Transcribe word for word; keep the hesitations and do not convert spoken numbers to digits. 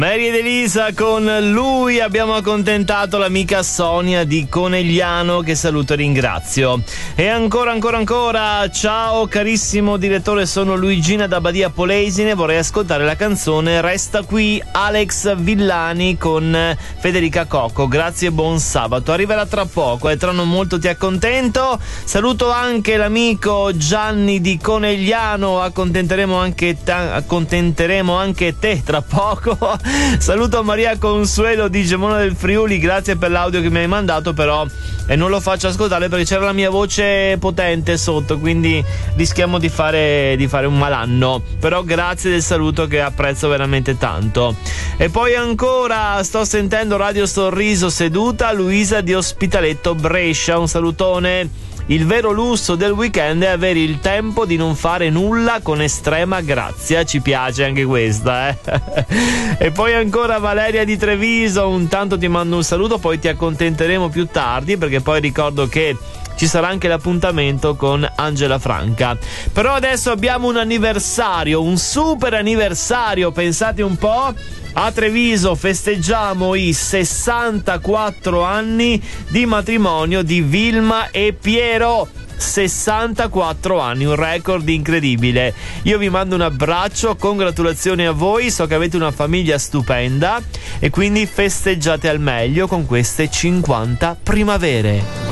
Mary ed Elisa, con lui abbiamo accontentato l'amica Sonia di Conegliano, che saluto e ringrazio. E ancora ancora ancora, ciao carissimo direttore, sono Luigina da Badia Polesine, vorrei ascoltare la canzone Resta qui, Alex Villani con Federica Cocco, grazie e buon sabato. Arriverà tra poco e tra non molto ti accontento. Saluto anche l'amico Gianni di Conegliano, accontenteremo anche, ta- accontenteremo anche te tra poco. Saluto Maria Consuelo di Gemona del Friuli, grazie per l'audio che mi hai mandato, però e non lo faccio ascoltare perché c'era la mia voce potente sotto, quindi rischiamo di fare, di fare un malanno, però grazie del saluto che apprezzo veramente tanto. E poi ancora sto sentendo Radio Sorriso seduta, Luisa di Ospitaletto Brescia, un salutone. Il vero lusso del weekend è avere il tempo di non fare nulla con estrema grazia, ci piace anche questa, eh? E poi ancora Valeria di Treviso, un tanto ti mando un saluto, poi ti accontenteremo più tardi perché poi ricordo che ci sarà anche l'appuntamento con Angela Franca. Però adesso abbiamo un anniversario, un super anniversario, pensate un po'. A Treviso festeggiamo i sessantaquattro anni di matrimonio di Vilma e Piero. sessantaquattro anni, un record incredibile. Io vi mando un abbraccio, congratulazioni a voi, so che avete una famiglia stupenda e quindi festeggiate al meglio con queste cinquanta primavere.